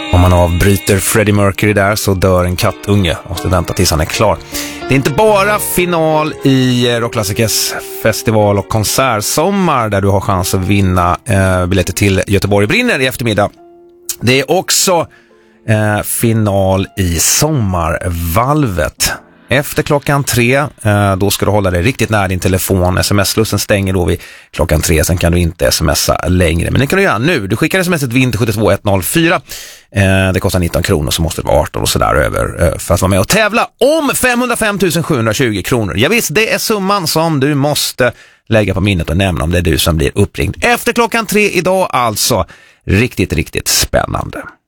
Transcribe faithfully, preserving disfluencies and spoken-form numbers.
Om man avbryter Freddie Mercury där så dör en kattunge. Måste vänta tills han är klar. Det är inte bara final i Rockklassikers festival och konsertsommar där du har chans att vinna eh, biljetter till Göteborg brinner i eftermiddag. Det är också eh, final i sommarvalvet. Efter klockan tre, eh, då ska du hålla dig riktigt nära din telefon. Sms-slussen stänger då vid klockan tre, sen kan du inte smsa längre. Men det kan du göra nu. Du skickar smset vind till sju två ett noll fyra. Eh, det kostar nitton kronor, så måste det vara arton och sådär över eh, för att vara med och tävla om femhundrafem tusen sjuhundratjugo kronor. Ja visst, det är summan som du måste lägga på minnet och nämna om det är du som blir uppringd. Efter klockan tre idag alltså. Riktigt, riktigt spännande.